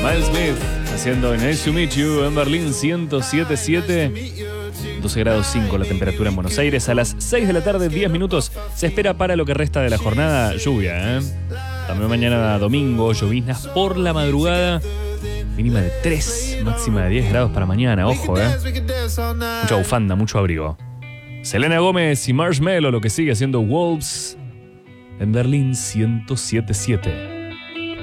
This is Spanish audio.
Miles Smith haciendo Nice to Meet You en Berlín 107.7. 12 grados 5 la temperatura en Buenos Aires. A las 6 de la tarde, 10 minutos. Se espera para lo que resta de la jornada lluvia. También mañana domingo, lloviznas por la madrugada. Mínima de 3, máxima de 10 grados para mañana. Ojo, mucha bufanda, mucho abrigo. Selena Gómez y Marshmello, lo que sigue haciendo Wolves en Berlín 107.7.